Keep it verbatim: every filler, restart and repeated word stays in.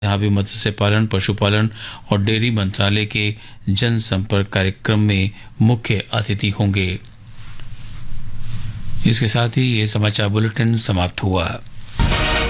यहाँ भी मत्स्य पालन, पशुपालन और डेयरी मंत्रालय के जनसंपर्क कार्यक्रम में मुख्य अतिथि होंगे। इसके साथ ही ये समाचार बुलेटिन समाप्त हुआ।